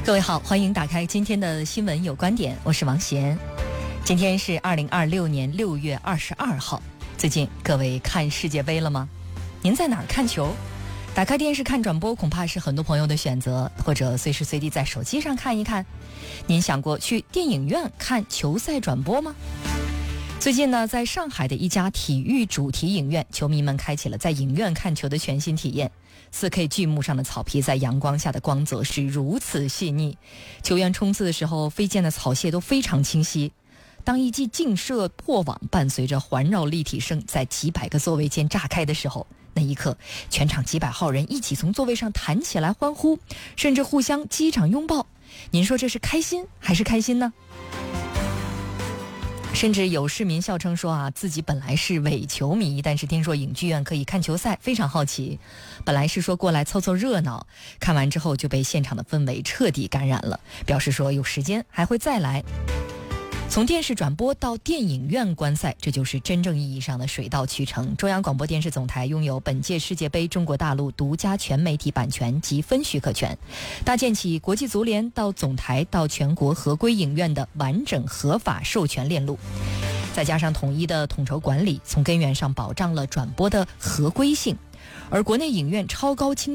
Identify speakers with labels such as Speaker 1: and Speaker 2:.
Speaker 1: 各位好，欢迎打开今天的新闻有观点，我是王贤。今天是2026年6月22号。最近各位看世界杯了吗？您在哪儿看球？打开电视看转播恐怕是很多朋友的选择，或者随时随地在手机上看一看。您想过去电影院看球赛转播吗？最近呢，在上海的一家体育主题影院，球迷们开启了在影院看球的全新体验。4K 巨幕上的草皮在阳光下的光泽是如此细腻，球员冲刺的时候飞溅的草屑都非常清晰。当一记劲射破网伴随着环绕立体声在几百个座位间炸开的时候，那一刻全场几百号人一起从座位上弹起来欢呼，甚至互相击掌拥抱。您说这是开心还是开心呢？甚至有市民笑称说自己本来是伪球迷，但是听说影剧院可以看球赛，非常好奇。本来是说过来凑凑热闹，看完之后就被现场的氛围彻底感染了，表示说有时间还会再来。从电视转播到电影院观赛，这就是真正意义上的水到渠成。中央广播电视总台拥有本届世界杯中国大陆独家全媒体版权及分许可权，搭建起国际足联到总台到全国合规影院的完整合法授权链路，再加上统一的统筹管理，从根源上保障了转播的合规性。而国内影院超高清